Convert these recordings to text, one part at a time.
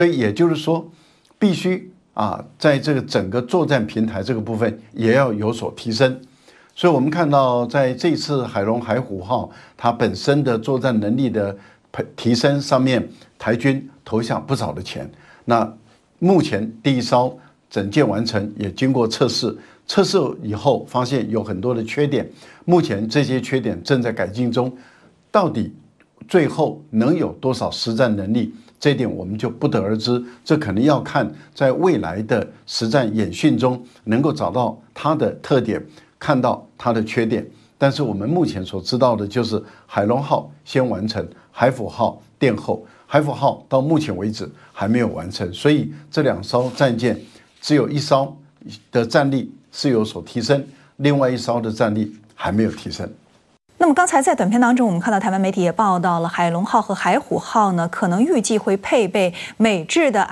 所以也就是说，必须在这个整个作战平台这个部分也要有所提升。所以我们看到，在这次海龙海虎号它本身的作战能力的提升上面，台军投下不少的钱。那目前第一艘整舰完成，也经过测试，测试以后发现有很多的缺点，目前这些缺点正在改进中。到底最后能有多少实战能力，这一点我们就不得而知。这可能要看在未来的实战演训中能够找到它的特点，看到它的缺点。但是我们目前所知道的就是海龙号先完成，海虎号殿后。海虎号到目前为止还没有完成，所以这2艘战舰只有1艘的战力是有所提升，另外1艘的战力还没有提升。 那么刚才在短片当中，我们看到台湾媒体也报道了，海龙号和海虎号呢，可能预计会配备美制的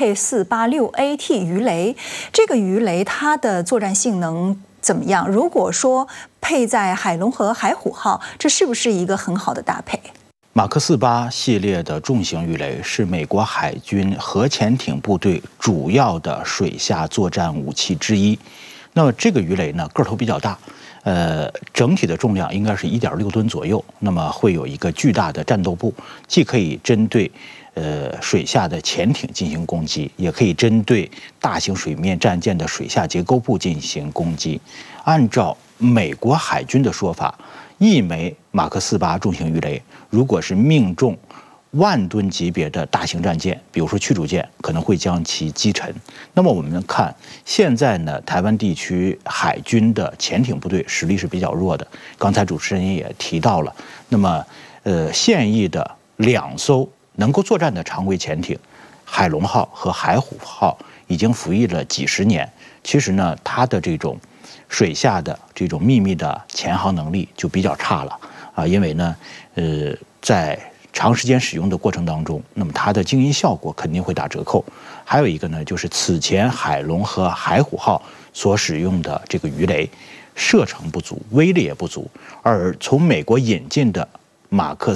MK486AT 鱼雷。这个鱼雷它的作战性能怎么样？如果说配在海龙和海虎号，这是不是一个很好的搭配？ 马克48系列的重型鱼雷是美国海军核潜艇部队主要的水下作战武器之一。那么这个鱼雷呢，个头比较大，整体的重量应该是1.6吨左右。那么会有一个巨大的战斗部，既可以针对水下的潜艇进行攻击，也可以针对大型水面战舰的水下结构部进行攻击。按照美国海军的说法，1枚马克48重型鱼雷，如果是命中10000吨级别的大型战舰，比如说驱逐舰，可能会将其击沉。那么我们看现在呢，台湾地区海军的潜艇部队实力是比较弱的。刚才主持人也提到了，那么现役的2艘能够作战的常规潜艇，海龙号和海虎号已经服役了几十年。其实呢，它的这种水下的这种秘密的潜航能力就比较差了因为呢，在长时间使用的过程当中，那么它的静音效果肯定会打折扣。还有一个呢，就是此前海龙和海虎号所使用的这个鱼雷射程不足，威力也不足，而从美国引进的马克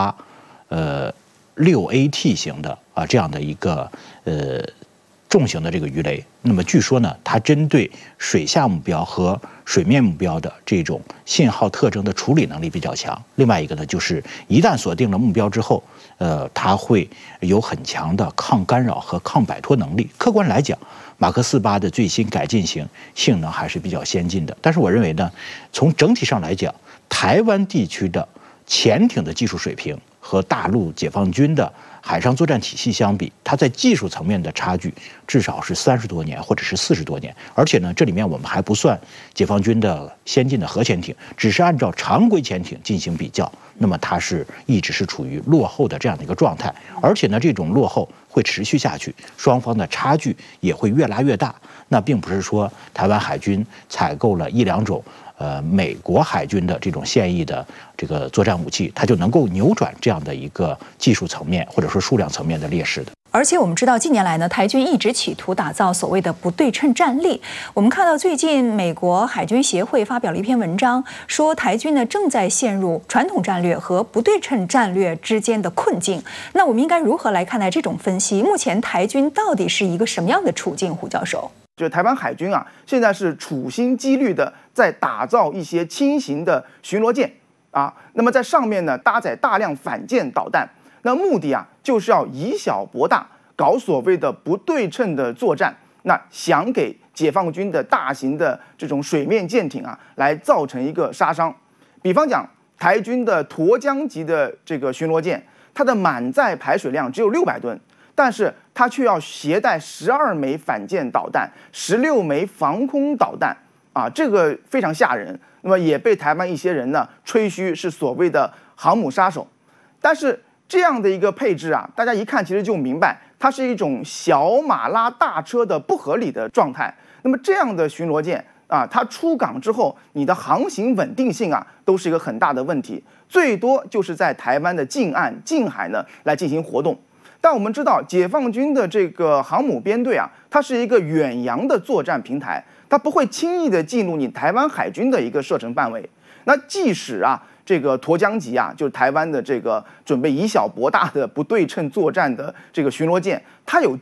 486AT 型的这样的一个重型的这个鱼雷，那么据说呢，它针对水下目标和水面目标的这种信号特征的处理能力比较强。另外一个呢，就是一旦锁定了目标之后，它会有很强的抗干扰和抗摆脱能力。客观来讲，马克48的最新改进型性能还是比较先进的。但是我认为呢，从整体上来讲，台湾地区的潜艇的技术水平和大陆解放军的海上作战体系相比，它在技术层面的差距至少是30多年或者是40多年。而且呢，这里面我们还不算解放军的先进的核潜艇，只是按照常规潜艇进行比较，那么它是一直是处于落后的这样的一个状态。而且呢，这种落后会持续下去，双方的差距也会越拉越大。那并不是说台湾海军采购了1、2种美国海军的这种现役的这个作战武器，它就能够扭转这样的一个技术层面或者说数量层面的劣势的。 而且我们知道，近年来呢，台军一直企图打造所谓的不对称战力。我们看到最近美国海军协会发表了一篇文章，说台军呢正在陷入传统战略和不对称战略之间的困境。那我们应该如何来看待这种分析？目前台军到底是一个什么样的处境？胡教授， 就是台湾海军现在是处心积虑的在打造一些轻型的巡逻舰那么在上面呢搭载大量反舰导弹，那目的就是要以小博大，搞所谓的不对称的作战，那想给解放军的大型的这种水面舰艇来造成一个杀伤。比方讲，台军的沱江级的这个巡逻舰，它的满载排水量只有600吨。但是它却要携带12枚反舰导弹、16枚防空导弹这个非常吓人。那么也被台湾一些人呢吹嘘是所谓的航母杀手。但是这样的一个配置大家一看其实就明白，它是一种小马拉大车的不合理的状态。那么这样的巡逻舰它出港之后，你的航行稳定性都是一个很大的问题，最多就是在台湾的近岸、近海呢来进行活动。但我们知道，解放军的这个航母编队它是一个远洋的作战平台，它不会轻易的进入你台湾海军的一个射程范围。那即使这个沱江级啊，就是台湾的这个准备以小博大的不对称作战的这个巡逻舰，它有